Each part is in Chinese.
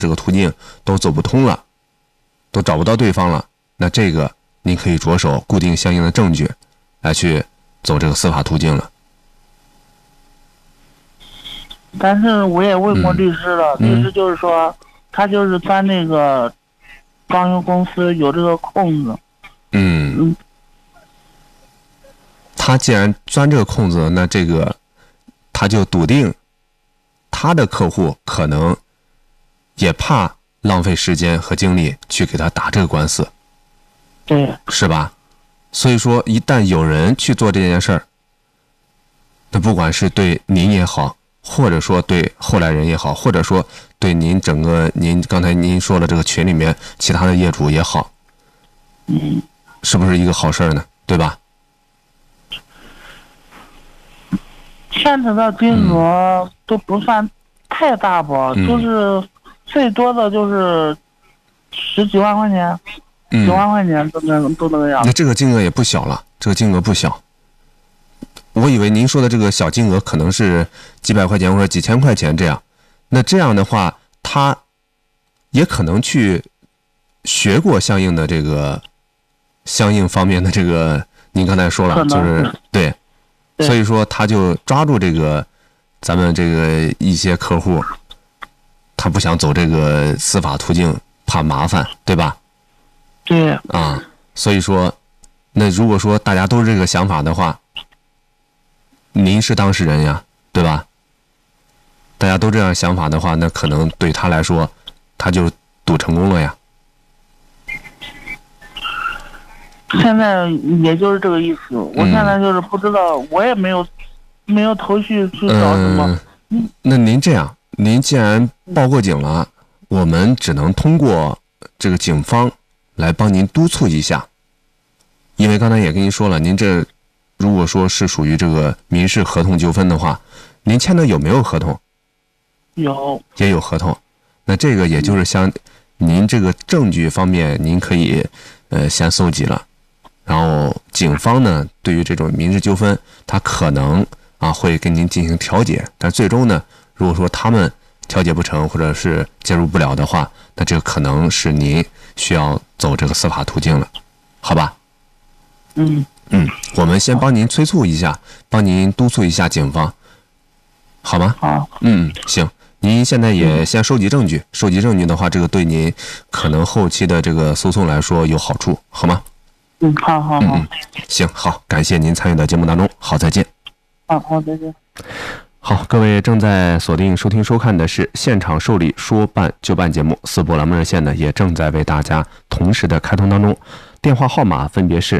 这个途径都走不通了，都找不到对方了，那这个您可以着手固定相应的证据来去走这个司法途径了。 但是我也问过律师了，律师就是说他就是钻那个装修公司有这个空子。 他既然钻这个空子，那这个他就笃定他的客户可能也怕浪费时间和精力去给他打这个官司， 对， 是吧？所以说一旦有人去做这件事儿，那不管是对您也好，或者说对后来人也好，或者说对您整个您刚才您说了这个群里面其他的业主也好，是不是一个好事儿呢？对吧？ 牵扯到金额都不算太大吧，就是最多的就是10几万块钱，9万块钱都那个样子。 那这个金额也不小了，这个金额不小。我以为您说的这个小金额可能是几百块钱或者几千块钱这样，那这样的话，他也可能去学过相应的这个相应方面的这个，您刚才说了，就是对。所以说他就抓住这个咱们这个一些客户，他不想走这个司法途径，怕麻烦，对吧？ 对啊，所以说那如果说大家都是这个想法的话，您是当事人呀，对吧？大家都这样想法的话，那可能对他来说他就赌成功了呀。 现在也就是这个意思，我现在就是不知道，我也没有头绪去找什么。 那您这样，您既然报过警了，我们只能通过这个警方来帮您督促一下，因为刚才也跟您说了，您这如果说是属于这个民事合同纠纷的话，您签的有没有合同？ 有， 也有合同。那这个也就是您这个证据方面，您可以先搜集了。然后警方呢，对于这种民事纠纷，他可能会跟您进行调解，但最终呢，如果说他们调解不成或者是介入不了的话，那这个可能是您需要走这个司法途径了，好吧？我们先帮您催促一下，帮您督促一下警方，好吗？ 好。 行，您现在也先收集证据，收集证据的话，这个对您可能后期的这个诉讼来说有好处，好吗？ 好。 行，好，感谢您参与到节目当中，好，再见。 好，再见。 好，各位正在锁定收听收看的是现场受理说办就办节目，四波栏目热线呢也正在为大家同时的开通当中，电话号码分别是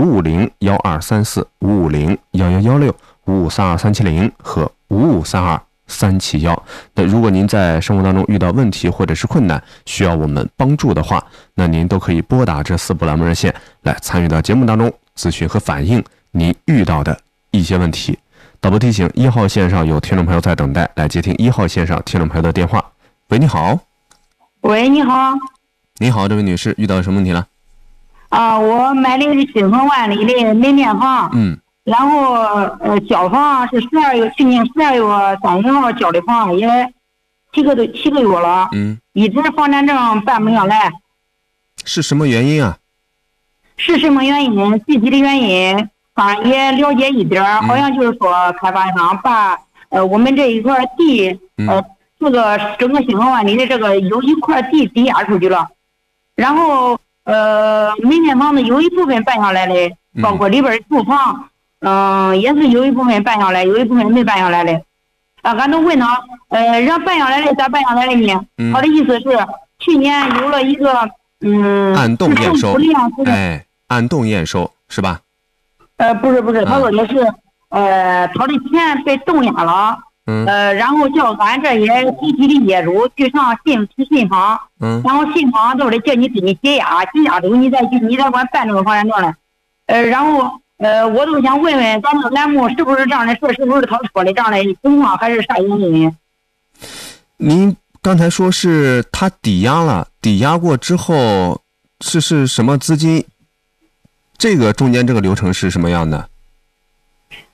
5501234、5501116、5532370和5532371。那如果您在生活当中遇到问题或者是困难，需要我们帮助的话，那您都可以拨打这四部栏目热线来参与到节目当中咨询和反映您遇到的一些问题。导播提醒，1号线上有听众朋友在等待，来接听1号线上听众朋友的电话。喂，你好。 喂，你好。 你好，这位女士，遇到什么问题了？ 我买了一个新房万里的门面房。然后交房是去年12月30号交的房，也7个月了。一直房产证办不下来。 是什么原因啊？ 是什么原因？具体的原因反正也了解一点，好像就是说开发商把我们这一块地这个整个新房万里的这个有一块地抵押出去了，然后门面房子有一部分办下来的，包括里边住房。也是有一部分办下来，有一部分没办下来的。俺都问他，让办下来的咋办下来的呢？他的意思是，去年有了一个按栋验收，按栋验收是吧？ 不是，他说的是，他的钱被冻压了，然后叫俺这些集体的业主去上信访，然后信访都得叫你给你解押之后你再管办这个房产证了，然后。我都想问问咱们栏目是不是这样的事，是不是他说的这样的情况，还是啥原因？ 您刚才说是他抵押了，抵押过之后是什么资金？这个中间这个流程是什么样的？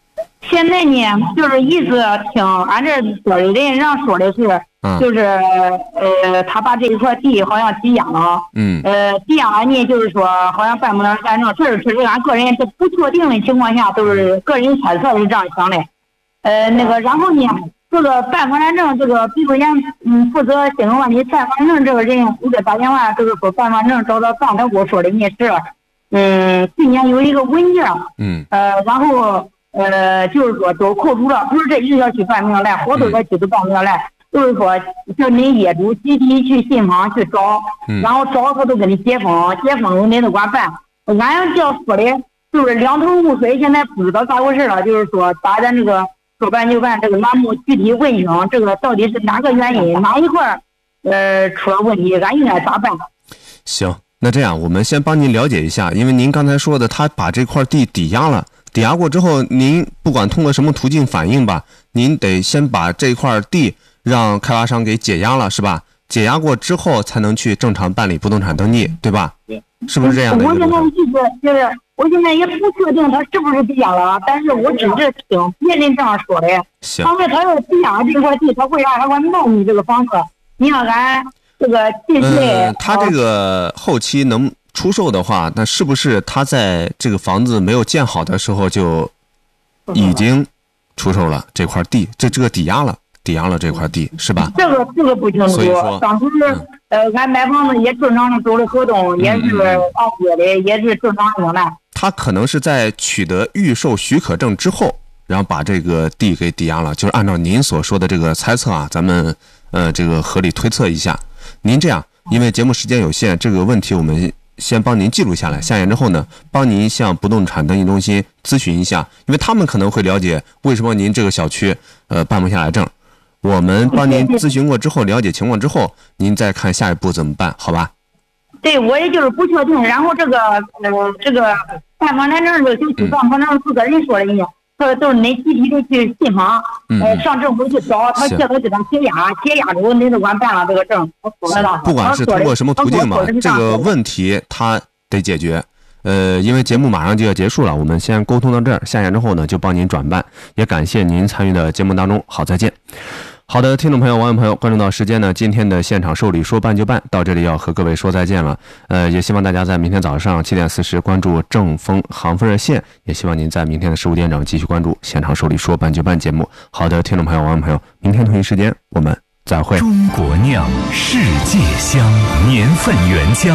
现在呢，就是一直听俺这所里的人说的是，就是他把这一块地好像抵押了，抵押了呢，就是说好像办不了干证，这是俺个人都不确定的情况下，都是个人猜测是这样想的，那个然后呢，这个办房产证，这个比如讲，负责新闻问题办房产证这个人，我给打电话，就是说办房产证找到账，他跟我说的呢是，去年有一个文件，然后。就是说都扣除了，不是这一个小区办不下来，好多小区都办不下来，就是说叫你业主集体去信访去找，然后找他都给你解封，解封你都管办。俺要说的就是两头雾水，现在不知道咋回事了，就是说把咱这个说办就办这个栏目具体问清，这个到底是哪个原因，哪一块出了问题，俺应该咋办？ 行，那这样我们先帮您了解一下，因为您刚才说的他把这块地抵押了。抵押过之后，您不管通过什么途径反映吧，您得先把这块地让开发商给解押了，是吧？解押过之后才能去正常办理不动产登记，对吧？是不是这样的？ 我现在就是我现在也不确定他是不是抵押了，但是我只是听别人这样说的。 行。 因为他要抵押这块地，他为啥还管卖你这个房子？你看俺这个近期他这个后期能出售的话，那是不是他在这个房子没有建好的时候就已经出售了这块地？这个抵押了这块地是吧？这个不清楚。 所以说， 当时俺买房子也正常的走的合同，也是按约的，也是正常的来。 他可能是在取得预售许可证之后，然后把这个地给抵押了，就是按照您所说的这个猜测啊，咱们这个合理推测一下。您这样，因为节目时间有限，这个问题我们先帮您记录下来，下言之后呢，帮您向不动产登记中心咨询一下，因为他们可能会了解为什么您这个小区办不下来证。我们帮您咨询过之后，了解情况之后，您再看下一步怎么办，好吧？ 对，我也就是不确定。然后这个办房产证这个小区办房产证负责人说的呢，说都是你集体的去信访，上政府去找，他接到这张解押之后你都管办了这个证。 不管是通过什么途径嘛，这个问题他得解决。因为节目马上就要结束了，我们先沟通到这儿，下言之后呢就帮您转办，也感谢您参与的节目当中，好，再见。好的，听众朋友、网友朋友，关注到时间呢，今天的现场受理说办就办到这里要和各位说再见了。也希望大家在明天早上7点40关注正风航风热线，也希望您在明天的15点整继续关注现场受理说办就办节目。好的，听众朋友、网友朋友，明天同一时间我们再会。 中国酿，世界香，年份原浆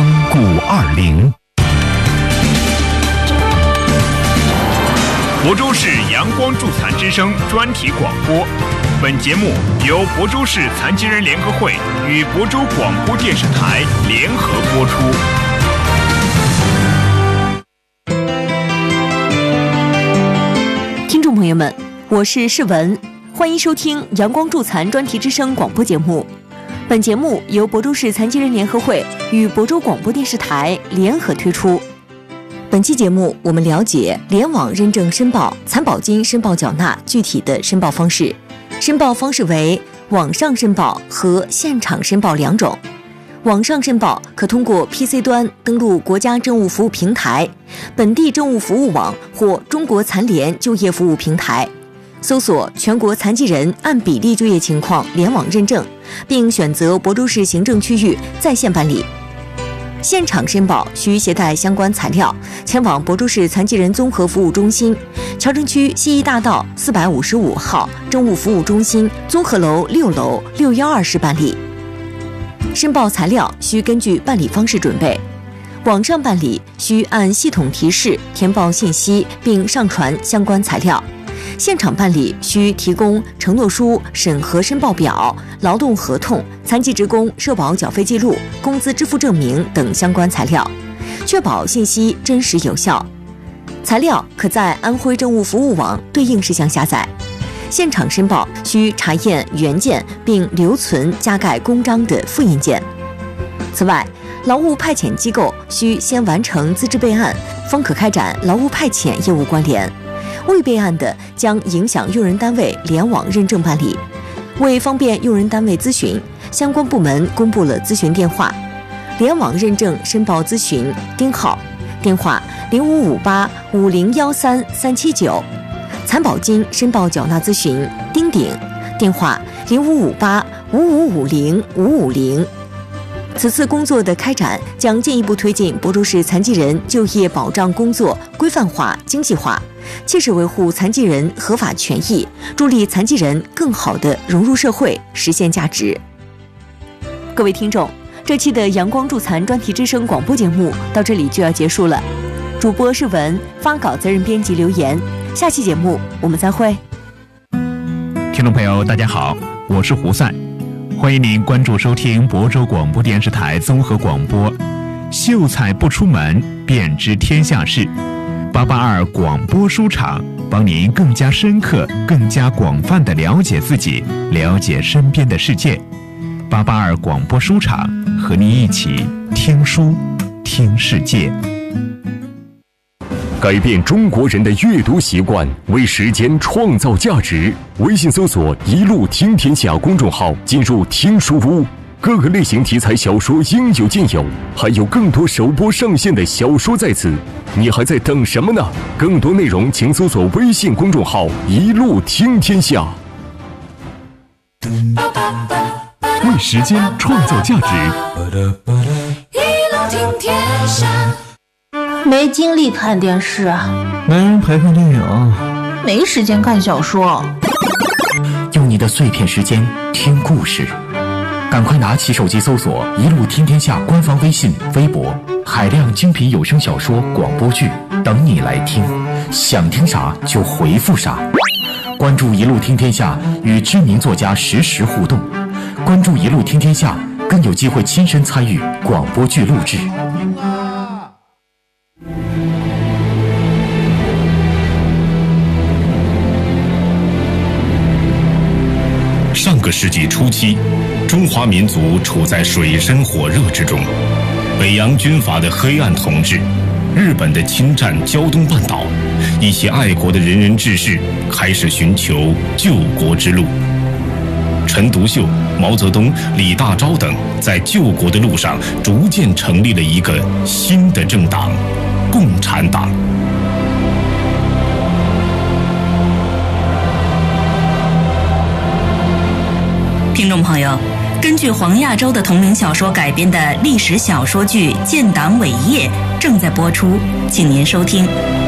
520。 亳州市阳光助残之声专题广播，本节目由亳州市残疾人联合会与亳州广播电视台联合播出。 听众朋友们，我是世文，欢迎收听阳光助残专题之声广播节目。本节目由亳州市残疾人联合会与亳州广播电视台联合推出。本期节目，我们了解联网认证申报残保金申报缴纳具体的申报方式。申报方式为网上申报和现场申报两种。网上申报可通过 PC 端登录国家政务服务平台、本地政务服务网或中国残联就业服务平台，搜索全国残疾人按比例就业情况联网认证，并选择亳州市行政区域在线办理。现场申报需携带相关材料，前往亳州市残疾人综合服务中心、桥城区西一大道455号政务服务中心综合楼6楼612室办理。申报材料需根据办理方式准备。网上办理需按系统提示填报信息并上传相关材料。现场办理需提供承诺书、审核申报表、劳动合同、残疾职工社保缴费记录、工资支付证明等相关材料，确保信息真实有效。材料可在安徽政务服务网对应事项下载。现场申报需查验原件并留存加盖公章的复印件。此外，劳务派遣机构需先完成资质备案，方可开展劳务派遣业务关联。未备案的将影响用人单位联网认证办理。为方便用人单位咨询，相关部门公布了咨询电话：联网认证申报咨询丁号，电话05585013-379。 残保金申报缴纳咨询，钉顶，电话055855505550。此次工作的开展将进一步推进亳州市残疾人就业保障工作规范化、精细化，切实维护残疾人合法权益，助力残疾人更好地融入社会，实现价值。各位听众，这期的阳光助残专题之声广播节目到这里就要结束了。主播是文，发稿责任编辑刘岩。下期节目我们再会。 听众朋友，大家好，我是胡赛，欢迎您关注收听亳州广播电视台综合广播。秀才不出门，便知天下事。882广播书场，帮您更加深刻、更加广泛地了解自己，了解身边的世界。882广播书场，和您一起听书，听世界。 改变中国人的阅读习惯，为时间创造价值。微信搜索“一路听天下”公众号，进入听书屋，各个类型题材小说应有尽有，还有更多首播上线的小说在此。你还在等什么呢？更多内容请搜索微信公众号“一路听天下”。 为时间创造价值， 一路听天下。 没精力看电视， 没人陪看电影， 没时间看小说。 用你的碎片时间听故事，赶快拿起手机搜索“一路听天下”官方微信、微博，海量精品有声小说、广播剧等你来听，想听啥就回复啥。关注“一路听天下”，与知名作家实时互动。关注“一路听天下”，更有机会亲身参与广播剧录制。 上个世纪初期，中华民族处在水深火热之中，北洋军阀的黑暗统治，日本的侵占胶东半岛，一些爱国的仁人志士开始寻求救国之路。陈独秀、毛泽东、李大钊等在救国的路上逐渐成立了一个新的政党——共产党。 听众朋友，根据黄亚洲的同名小说改编的历史小说剧《建党伟业》正在播出，请您收听。